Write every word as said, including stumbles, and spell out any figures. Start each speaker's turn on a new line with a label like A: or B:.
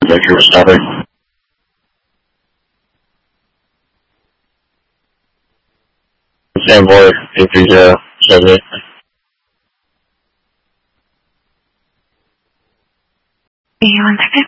A: Victor was covered. Same board, eight three zero, seven eight.
B: Hey, one second.